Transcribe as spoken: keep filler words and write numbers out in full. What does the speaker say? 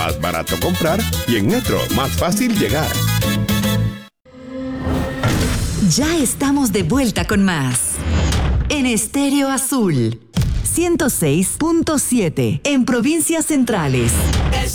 Más barato comprar y en Metro más fácil llegar. Ya estamos de vuelta con más. En Estéreo Azul, ciento seis punto siete, en Provincias Centrales.